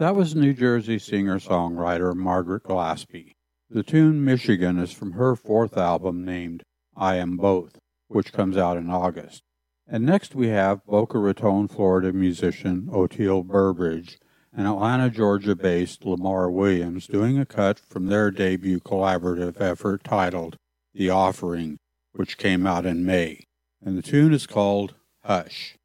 That was New Jersey singer-songwriter Margaret Glaspie. The tune Michigan is from her fourth album named I Am Both, which comes out in August. And next we have Boca Raton, Florida musician Oteil Burbridge and Atlanta, Georgia-based Lamar Williams doing a cut from their debut collaborative effort titled The Offering, which came out in May. And the tune is called Hush.